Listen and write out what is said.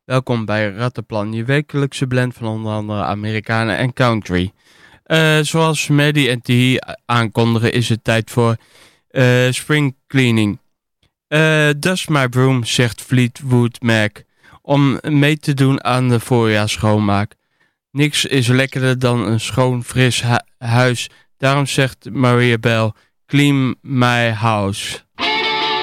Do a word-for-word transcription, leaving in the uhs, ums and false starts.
Welkom bij Rattenplan, je wekelijkse blend van onder andere Amerikanen en country. Uh, zoals Maddie en T aankondigen is het tijd voor uh, spring cleaning. Uh, Dust my broom, zegt Fleetwood Mac, om mee te doen aan de voorjaarsschoonmaak. Niks is lekkerder dan een schoon, fris hu- huis. Daarom zegt Maria Bell, clean my house.